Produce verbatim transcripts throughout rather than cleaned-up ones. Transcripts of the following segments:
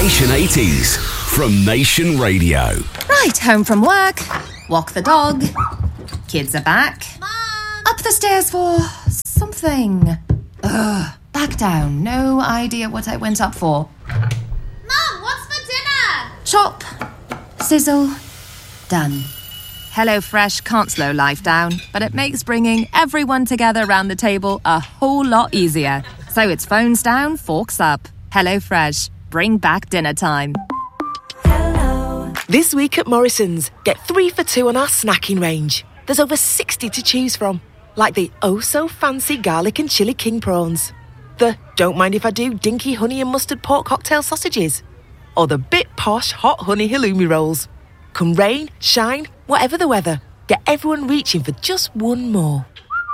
Nation eighties from Nation Radio. Right, home from work, walk the dog, kids are back, Mom! up the stairs for something. Ugh, back down, no idea what I went up for. Mom, what's for dinner? Chop, sizzle, done. HelloFresh can't slow life down, but it makes bringing everyone together around the table a whole lot easier. So it's phones down, forks up. HelloFresh, bring back dinner time. This week at Morrison's, get three for two on our snacking range. There's over sixty to choose from, like the oh-so-fancy garlic and chilli king prawns, the don't mind if I do dinky honey and mustard pork cocktail sausages, or the bit posh hot honey halloumi rolls. Come rain, shine, whatever the weather, get everyone reaching for just one more.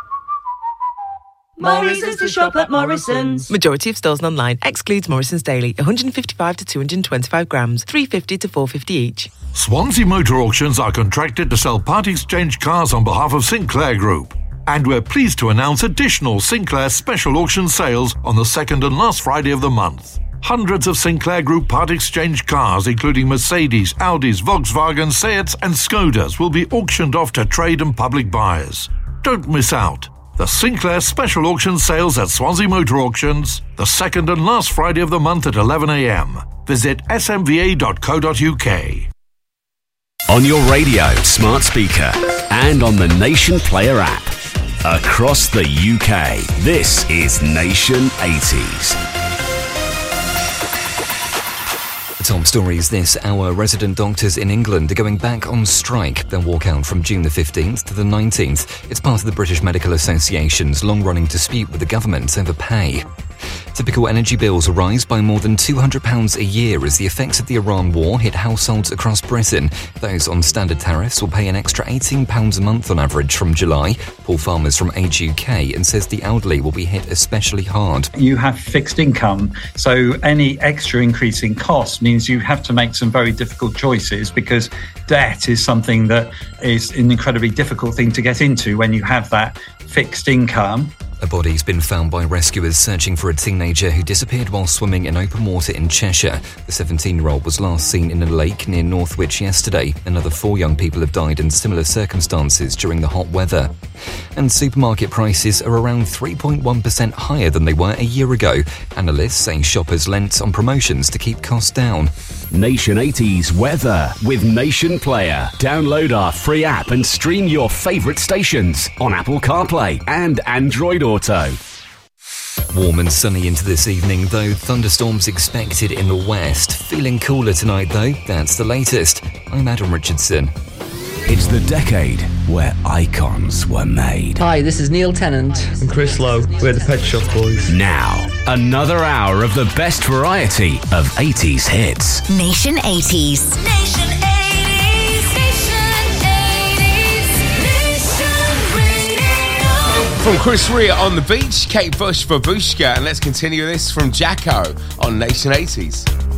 Morrison's to shop at Morrison's. Majority of stores and online. Excludes Morrison's Daily. one hundred fifty-five to two hundred twenty-five grams. three fifty to four fifty each. Swansea Motor Auctions are contracted to sell part exchange cars on behalf of Sinclair Group. And we're pleased to announce additional Sinclair special auction sales on the second and last Friday of the month. Hundreds of Sinclair Group part exchange cars, including Mercedes, Audis, Volkswagen, Seats and Skodas, will be auctioned off to trade and public buyers. Don't miss out. The Sinclair Special Auction Sales at Swansea Motor Auctions, the second and last Friday of the month at eleven a m. Visit s m v a dot co dot u k. On your radio, smart speaker, and on the Nation Player app. Across the U K, this is Nation eighties. The top stories this hour. Resident doctors in England are going back on strike. They'll walk out from June the fifteenth to the nineteenth. It's part of the British Medical Association's long-running dispute with the government over pay. Typical energy bills will rise by more than two hundred pounds a year as the effects of the Iran war hit households across Britain. Those on standard tariffs will pay an extra eighteen pounds a month on average from July. Paul Farmers from Age U K and says the elderly will be hit especially hard. You have fixed income, so any extra increase in cost means you have to make some very difficult choices, because debt is something that is an incredibly difficult thing to get into when you have that fixed income. A body's been found by rescuers searching for a teenager who disappeared while swimming in open water in Cheshire. The seventeen-year-old was last seen in a lake near Northwich yesterday. Another four young people have died in similar circumstances during the hot weather. And supermarket prices are around three point one percent higher than they were a year ago. Analysts say shoppers lent on promotions to keep costs down. Nation eighties weather with Nation Player. Download our free app and stream your favourite stations on Apple CarPlay and Android Auto. Warm and sunny into this evening, though thunderstorms expected in the west. Feeling cooler tonight, though. That's the latest. I'm Adam Richardson. It's the decade where icons were made. Hi, this is Neil Tennant. And Chris Lowe. We're the Pet Shop Boys. Now, another hour of the best variety of eighties hits. Nation eighties. Nation eighties. Nation eighties. Nation Radio. From Chris Rea on the beach, Kate Bush for Babushka, and let's continue this from Jacko on Nation eighties.